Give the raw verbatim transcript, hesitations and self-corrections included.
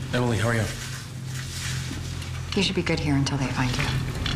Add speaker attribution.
Speaker 1: Emily, how are you?
Speaker 2: You should be good here until they find you.